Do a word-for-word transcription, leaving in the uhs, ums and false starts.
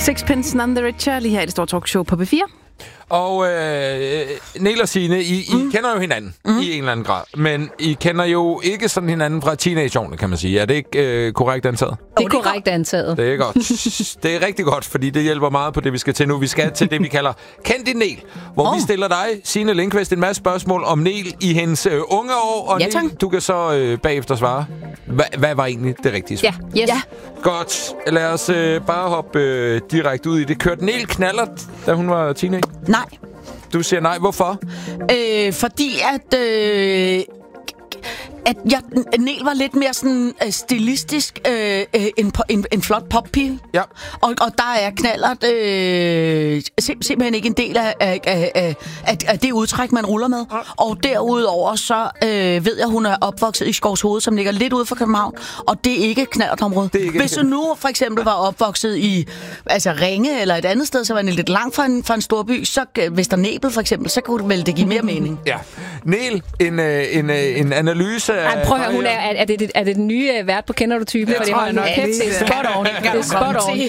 Sixpence None the Richer, lige her i det store talkshow på B fire. Og øh, Niel og Signe, I, mm. I kender jo hinanden mm. i en eller anden grad. Men I kender jo ikke sådan hinanden fra teenageårene, kan man sige. Er det ikke øh, korrekt antaget? Det er korrekt antaget. Det er godt. Det er rigtig godt, fordi det hjælper meget på det, vi skal til nu. Vi skal til det, vi kalder Kend din Niel, hvor oh. vi stiller dig, Signe Lindqvist, en masse spørgsmål om Niel i hendes øh, unge år. Og ja, Niel, du kan så øh, bagefter svare. Hva, hvad var egentlig det rigtige svar? Ja, yes. ja. Godt. Lad os øh, bare hoppe øh, direkte ud i det. Kørte Niel knallert, da hun var teenager? Nej. Du siger nej. Hvorfor? Øh, fordi at... Øh at jeg, Niel var lidt mere sådan uh, stilistisk uh, en, en, en flot poppige. Ja. Og, og der er knallert uh, sim, simpelthen ikke en del af, af, af, af, af det udtræk, man ruller med. Ja. Og derudover så uh, ved jeg, hun er opvokset i Skovshoved, som ligger lidt ude for København. Og det er ikke knallertområdet. Hvis hun nu for eksempel var opvokset i altså Ringe eller et andet sted, så var den lidt langt fra en, fra en storby, så Vesternebel for eksempel, så kunne det vel det give mere mening. Ja. Niel, en, en, en analyse. Ej, prøv at høre, hun er, er, det, er det den nye vært på Kender du typen? Det tror jeg nok. Det er spot on. Det er spot on.